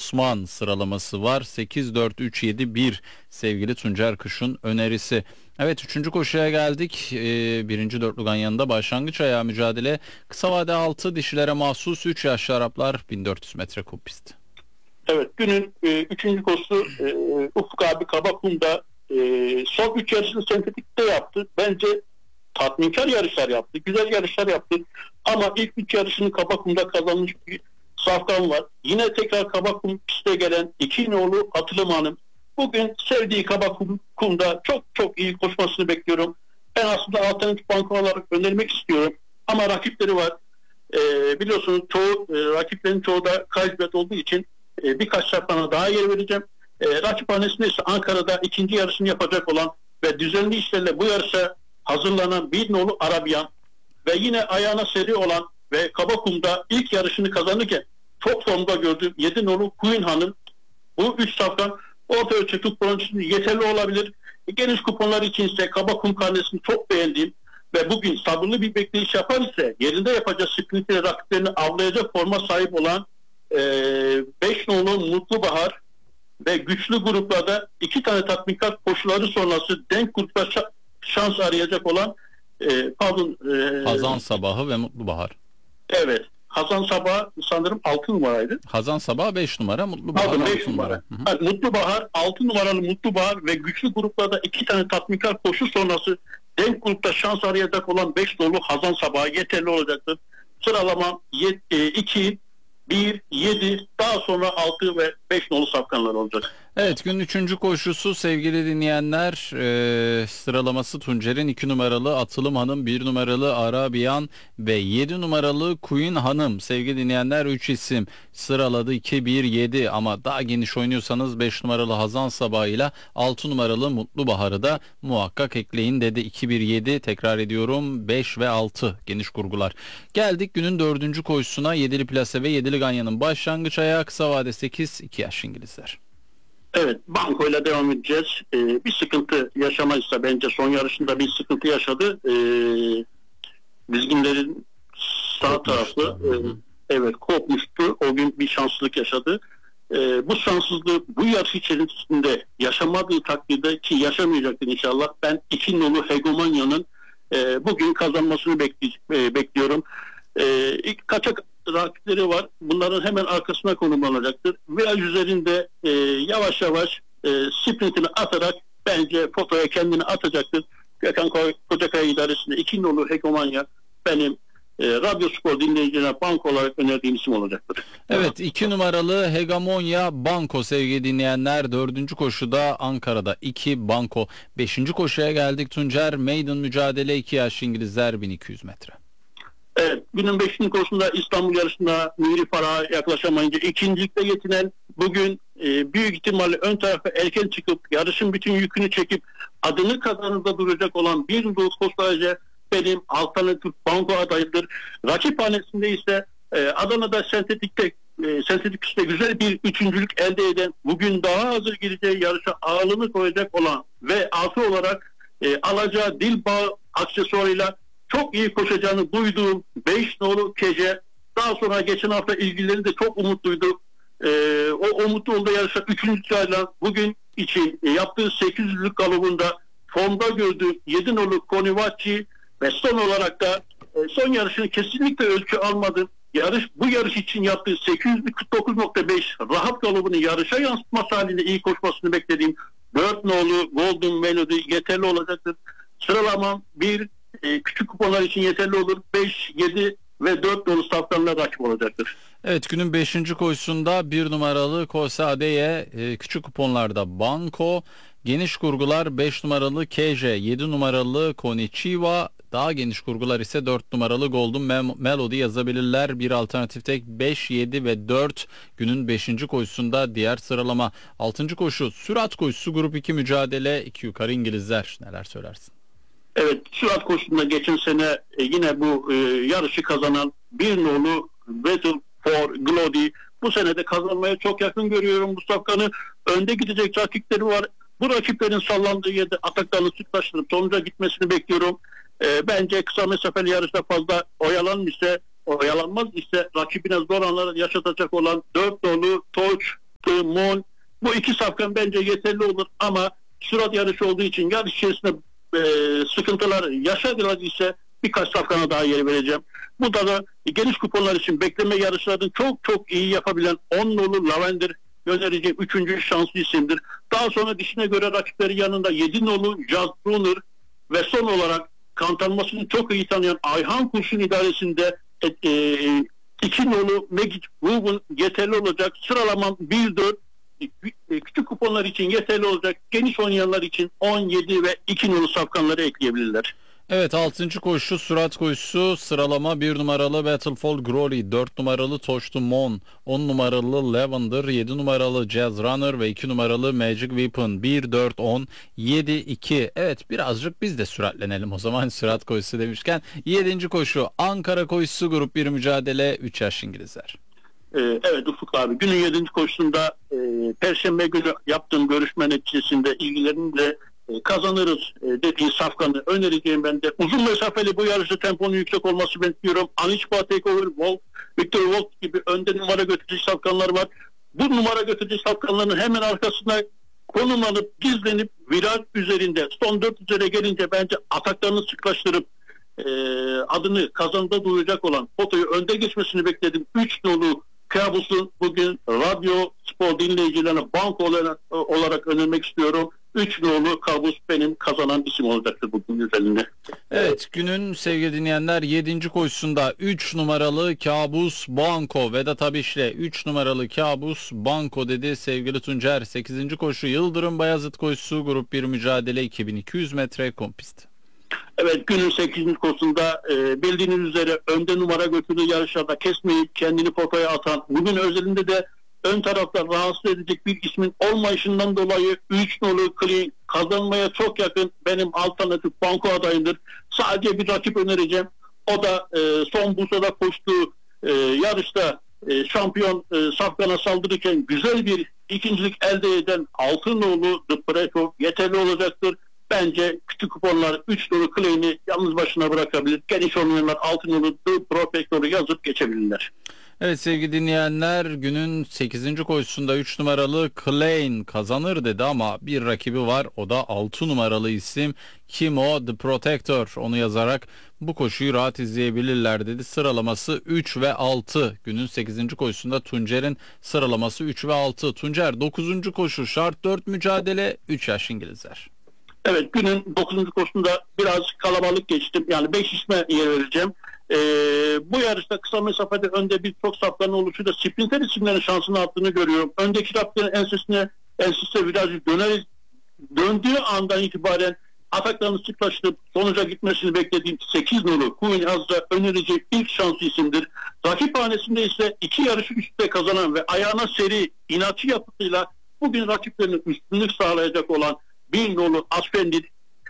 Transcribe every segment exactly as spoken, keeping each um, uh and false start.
Osman sıralaması var. sekiz dört üç yedi bir sevgili Tuncer Kış'ın önerisi. Evet, üçüncü koşuya geldik. Ee, birinci dörtlü ganyanında başlangıç ayağı mücadele. Kısa vade altı, dişilere mahsus üç yaşlı Araplar, bin dört yüz metre kum pisti. Evet, günün e, üçüncü koşusu e, Ufuk abi Kabakum'da e, son üç yarışını sentetikte yaptı. Bence tatminkar yarışlar yaptı. Güzel yarışlar yaptı. Ama ilk üç yarışını Kabakum'da kazanmış bir safkan var. Yine tekrar Kabakum piste gelen iki nolu Atılım Hanım. Bugün sevdiği Kabakum'da çok çok iyi koşmasını bekliyorum. Ben aslında alternatif banko olarak önermek istiyorum. Ama rakipleri var. E, biliyorsunuz çoğu e, rakiplerin çoğu da kaybet olduğu için e, birkaç safkana daha yer vereceğim. E, rakiphanesinde ise Ankara'da ikinci yarışını yapacak olan ve düzenli işlerle bu yarışa hazırlanan bir nolu Arabiyan ve yine ayağına seri olan ve Kabakum'da ilk yarışını kazanırken çok formda gördüğüm yedi nolu Queen Hanım. Bu üç safkan orta ölçekli kupon için yeterli olabilir. Geniş kuponlar için ise Kabakum karnesini çok beğendiğim ve bugün sabırlı bir bekleyiş yapar ise yerinde yapacağı sprintle rakiplerini avlayacak forma sahip olan beş nolu Mutlu Bahar ve güçlü gruplarda iki tane tatbikat koşuları sonrası denk grupta şa- şans arayacak olan e, pardon e, Hazan Sabahı ve Mutlu Bahar. Evet. Hazan Sabah sanırım altı numaraydı. Hazan Sabah beş numara, Mutlu Bahar Pardon, altı beş numara. numara. Ha, Mutlu Bahar altı numaralı Mutlu Bahar ve güçlü gruplarda iki tane tatmikat koşu sonrası denk grupta şans arayacak olan beş dolu Hazan Sabah yeterli olacaktır. Sıralama iki, bir, yedi, daha sonra altı ve beş nolu safkanlar olacak. Evet, günün üçüncü koşusu sevgili dinleyenler, e, sıralaması Tuncer'in iki numaralı Atılım Hanım, bir numaralı Arabiyan ve yedi numaralı Queen Hanım. Sevgili dinleyenler, üç isim sıraladı, iki bir yedi, ama daha geniş oynuyorsanız beş numaralı Hazan Sabah ile altı numaralı Mutlu Bahar'ı da muhakkak ekleyin dedi. iki bir yedi, tekrar ediyorum, beş ve altı geniş kurgular. Geldik günün dördüncü koşusuna. Yedili plase ve yedili ganyanın başlangıç ayağı, kısa vade sekiz, iki yaş İngilizler. Evet, bankoyla devam edeceğiz. Ee, bir sıkıntı yaşamaysa, bence son yarışında bir sıkıntı yaşadı. Ee, dizginlerin sağ tarafı e, evet kopmuştu. O gün bir şanssızlık yaşadı. Ee, bu şanssızlığı bu yarış içerisinde yaşamadığı takdirde, ki yaşamayacaktır inşallah, ben iki nolu Hegemonya'nın e, bugün kazanmasını bekli- e, bekliyorum. E, ilk kaçak rakipleri var. Bunların hemen arkasına konumlanacaktır. Viraj üzerinde e, yavaş yavaş e, sprintini atarak bence fotoya kendini atacaktır. Gökhan Kocakaya idaresinde iki nolu Hegemonya benim e, Radyo Spor dinleyicilerine banko olarak önerdiğim isim olacaktır. Evet, iki numaralı Hegemonya banko sevgili dinleyenler. Dördüncü koşuda Ankara'da iki banko. Beşinci koşuya geldik Tuncer. Maiden mücadele, iki yaş İngilizler, bin iki yüz metre. Evet, günün beşinci koşusunda İstanbul yarışında Nuri Farah'a yaklaşamayınca ikincilikte yetinen, bugün e, büyük ihtimalle ön tarafa erken çıkıp yarışın bütün yükünü çekip adını kazanında duracak olan bir numaralı Kostayca benim alternatif banko adayıdır. Rakiphanesinde ise e, Adana'da sentetikte e, sentetik pistte güzel bir üçüncülük elde eden, bugün daha hazır gireceği yarışa ağırlığını koyacak olan ve altı olarak e, alacağı dil bağı aksesuarıyla çok iyi koşacağını duyduğum beş nolu Kece, daha sonra geçen hafta ilgileri de çok umutluyduk. Ee, o umutlu olduğu yarışa üçüncü sırayla bugün için e, yaptığı sekiz yüzlük galobunda formda gördüğüm yedi nolu Konivaci ve son olarak da e, son yarışını kesinlikle ölçü almadım. Yarış, bu yarış için yaptığı sekiz yüz kırk dokuz nokta beş rahat galobunu yarışa yansıtması halinde iyi koşmasını beklediğim dört nolu Golden Melody yeterli olacaktır. Sıralamam bir, e, küçük kuponlar için yeterli olur. beş, yedi ve dört nolu saflarla rakip olacaktır. Evet, günün beşinci koşusunda bir numaralı Kosadeye, e, küçük kuponlarda banko, geniş kurgular beş numaralı Keje, yedi numaralı Konichiwa, daha geniş kurgular ise dört numaralı Golden Mem- Melody yazabilirler. Bir alternatif tek beş, yedi ve dört günün beşinci koşusunda diğer sıralama. altıncı koşu sürat koşusu, grup iki mücadele, iki yukarı İngilizler. Neler söylersin? Evet, sürat koşusunda geçen sene e, yine bu e, yarışı kazanan bir nolu Battle for Glory, bu sene de kazanmaya çok yakın görüyorum. Bu safkanı önde gidecek rakipleri var. Bu rakiplerin sallandığı yerde ataklarını sıklaştırıp sonuca gitmesini bekliyorum. E, bence kısa mesafeli yarışta fazla oyalanmışsa, oyalanmaz ise rakibine zor anlar yaşatacak olan dört nolu Torch Attı, Mon. Bu iki safkan bence yeterli olur ama sürat yarışı olduğu için yarış içerisinde e, sıkıntılar yaşadılar ise birkaç safkana daha yer vereceğim. Bu da, da geniş kuponlar için bekleme yarışlarını çok çok iyi yapabilen on nolu Lavender önereceğim üçüncü şanslı isimdir. Daha sonra dişine göre rakipleri yanında yedi nolu Jazz Brunner ve son olarak kantanmasını çok iyi tanıyan Ayhan Kurşun idaresinde e, e, iki nolu Magic Ruben yeterli olacak. Sıralamam bir dört, e, küçük kuponlar için yeterli olacak. Geniş oynayanlar için on yedi ve iki nolu safkanları ekleyebilirler. Evet, altıncı koşu sürat koşusu, sıralama bir numaralı Battleful Glory, dört numaralı Touch to Mon, on numaralı Lavender, yedi numaralı Jazz Runner ve iki numaralı Magic Weapon. bir dört on yedi iki. Evet, birazcık biz de süratlenelim o zaman sürat koşusu demişken. yedinci koşu Ankara koşusu, grup bir mücadele, üç yaş İngilizler. Ee, evet Ufuk abi, günün yedinci koşusunda e, Perşembe günü yaptığım görüşme neticesinde ilgilerimle e, kazanırız e, dediği safkanı önereceğim ben de. Uzun mesafeli bu yarışta temponun yüksek olması bekliyorum. Anichpa Takeover, Wolf, Victor Wolf gibi önde numara götürücü safkanlar var. Bu numara götürücü safkanların hemen arkasına konumlanıp gizlenip viraj üzerinde son dört üzere gelince bence ataklarını sıklaştırıp e, adını kazanda duyacak olan Foto'yu önde geçmesini bekledim. üç nolu Kabus'un bugün radyo spor dinleyicilerine banko olarak, olarak önermek istiyorum. üç nolu Kabus benim kazanan isim olacaktır bugün üzerinde. Evet, günün sevgili dinleyenler yedinci koşusunda üç numaralı Kabus Banko, Vedat Abiş'le üç numaralı Kabus Banko dedi sevgili Tuncer. sekizinci koşu Yıldırım Bayazıt koşusu, grup bir mücadele, iki bin iki yüz metre kompist. Evet, günün sekizinci koşusunda e, bildiğiniz üzere önde numara götürdüğü yarışlarda kesmeyip kendini potaya atan, bugün özelinde de ön tarafta rahatsız edecek bir ismin olmayışından dolayı üç nolu Clean kazanmaya çok yakın benim alternatif banko adayımdır. Sadece bir rakip önereceğim. O da e, son Bursa'da koştuğu e, yarışta e, şampiyon e, Safkan'a saldırırken güzel bir ikincilik elde eden altı nolu The Preto yeterli olacaktır. Bence küçük kuponlar üç nolu Clean'i yalnız başına bırakabilir. Geniş oynayanlar altı nolu The Protector'u yazıp geçebilirler. Evet sevgili dinleyenler, günün sekizinci koşusunda üç numaralı Klein kazanır dedi ama bir rakibi var, o da altı numaralı isim kim o? The Protector, onu yazarak bu koşuyu rahat izleyebilirler dedi. Sıralaması üç ve altı. Günün sekizinci koşusunda Tuncer'in sıralaması üç ve altı. Tuncer, dokuzuncu koşu şart dört mücadele, üç yaş İngilizler. Evet, günün dokuzuncu koşusunda biraz kalabalık geçtim. Yani beş isme yer vereceğim. Ee, bu yarışta kısa mesafede önde birçok safkanın oluşuyla sprinter isimlerin şansını arttığını görüyorum. Öndeki rakiplerin ensesine ensesine virajı döner, döndüğü andan itibaren ataklarını sıklaştırıp sonuca gitmesini beklediğim sekiz nolu Queen Azra önereceğim ilk şanslı isimdir. Rakip hanesinde ise iki yarışı üstte kazanan ve ayağına seri inatçı yapısıyla bugün rakiplerinin üstünlük sağlayacak olan bir nolu Aspendit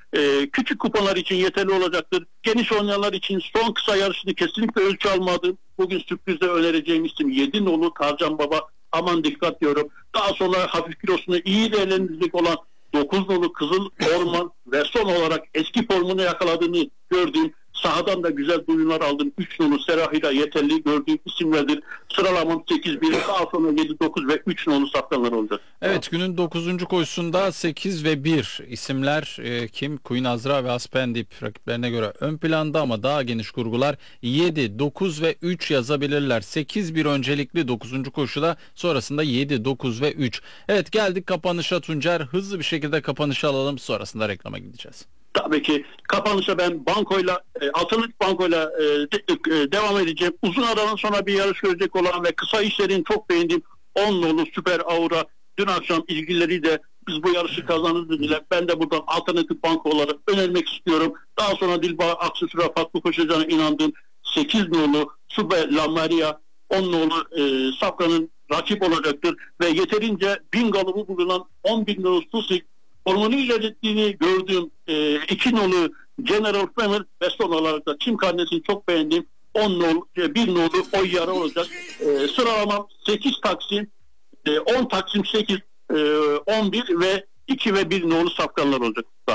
e, küçük kuponlar için yeterli olacaktır. Geniş oynayanlar için son kısa yarışını kesinlikle ölçü almadım. Bugün sürprizde önereceğim isim yedi nolu Tarcan Baba, aman dikkat diyorum. Daha sonra hafif kilosunu iyi değerlendirecek olan dokuz nolu Kızıl Orman ve son olarak eski formunu yakaladığını gördüğüm, sahadan da güzel duyumlar aldım. üç nolu Serahira yeterli gördüğüm isimlerdir. Sıralamam sekiz bir, daha sonra yedi dokuz ve üç nolu safkanlar olacak. Evet, günün dokuzuncu koşusunda sekiz ve bir isimler e, kim? Queen Azra ve Aspendip rakiplerine göre ön planda ama daha geniş kurgular yedi, dokuz ve üç yazabilirler. sekiz bir öncelikli dokuzuncu koşuda, sonrasında yedi, dokuz ve üç. Evet, geldik kapanışa Tuncer. Hızlı bir şekilde kapanışa alalım, sonrasında reklama gideceğiz. Tabii ki kapanışa ben bankoyla, e, alternatif bankoyla e, de, e, devam edeceğim. Uzun aradan sonra bir yarış görecek olan ve kısa işlerin çok beğendiğim on nolu Süper Aura dün akşam ilgileri de biz bu yarışı kazanırız dediler. Ben de buradan alternatif banko olarak önermek istiyorum. Daha sonra Dilba Aksesuar'a farklı koşacağına inandığım sekiz nolu Süper La Maria on nolu e, Safkan'ın rakip olacaktır ve yeterince bin galıbı bulunan on bin nolu Susik hormonu ilerlettiğini gördüğüm e, iki nolu General Premier ve son olarak da Çim karnesini çok beğendiğim on nolu, bir nolu oy yarı olacak. E, sıralamam sekiz Taksim, e, on Taksim sekiz, e, on bir ve iki ve bir nolu safkanlar olacak abi.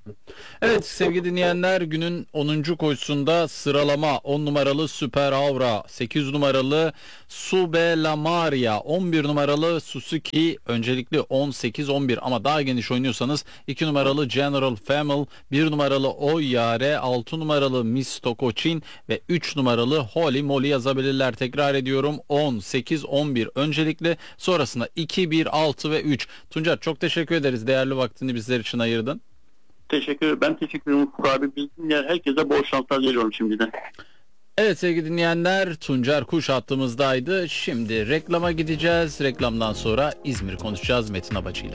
Evet sevgili dinleyenler, günün onuncu koşusunda sıralama: on numaralı Süper Aura, sekiz numaralı Sube La Maria, on bir numaralı Suzuki, öncelikli on sekiz on bir ama daha geniş oynuyorsanız iki numaralı General Family, bir numaralı Oy Yare, altı numaralı Miss Tokocin ve üç numaralı Holy Moly yazabilirler. Tekrar ediyorum, on sekiz on bir öncelikli, sonrasında iki bir altı ve üç. Tuncer, çok teşekkür ederiz, değerli vaktini bizler için ayırdın. Teşekkür ederim. Ben teşekkür ederim Ufuk abi. Biz dinleyen herkese bol şanslar diliyorum şimdiden. Evet sevgili dinleyenler, Tuncer Kuş hattımızdaydı. Şimdi reklama gideceğiz. Reklamdan sonra İzmir konuşacağız Metin Abacı'yla.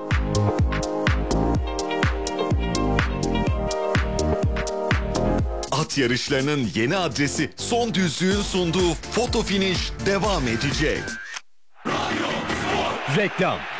At yarışlarının yeni adresi Son Düzlüğün sunduğu Foto Finish devam edecek. Reklam.